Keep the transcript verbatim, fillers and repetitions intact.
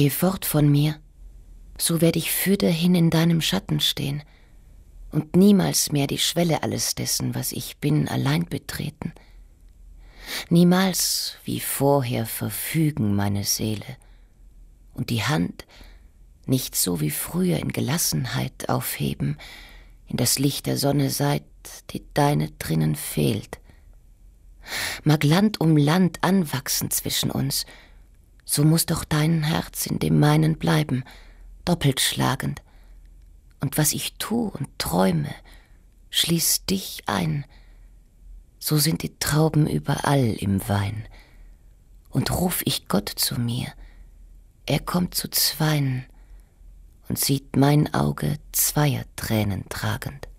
Geh fort von mir, so werd ich fürderhin in deinem Schatten stehen und niemals mehr die Schwelle alles dessen, was ich bin, allein betreten. Niemals wie vorher verfügen meine Seele und die Hand nicht so wie früher in Gelassenheit aufheben, in das Licht der Sonne seit, die deine drinnen fehlt. Mag Land um Land anwachsen zwischen uns, so muß doch dein Herz in dem meinen bleiben, doppelt schlagend. Und was ich tu und träume, schließt dich ein. So sind die Trauben überall im Wein. Und ruf ich Gott zu mir, er kommt zu zweien und sieht mein Auge zweier Tränen tragend.